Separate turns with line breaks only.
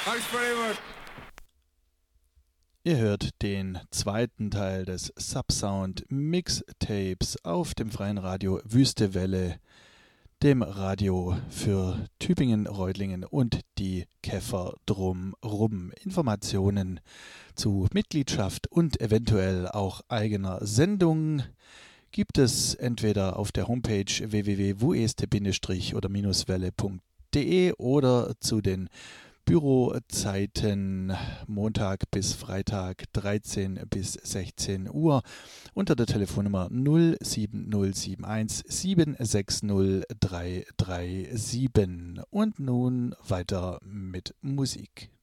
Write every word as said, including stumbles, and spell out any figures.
Thanks very much.
Ihr hört den zweiten Teil des Subsound Mixtapes auf dem freien Radio Wüste Welle, dem Radio für Tübingen, Reutlingen und die Käfer drumrum. Informationen zu Mitgliedschaft und eventuell auch eigener Sendung gibt es entweder auf der Homepage w w w punkt wueste oder welle punkt de oder zu den Bürozeiten Montag bis Freitag dreizehn bis sechzehn Uhr unter der Telefonnummer null sieben null sieben eins sieben sechs null drei drei sieben. Und nun weiter mit Musik.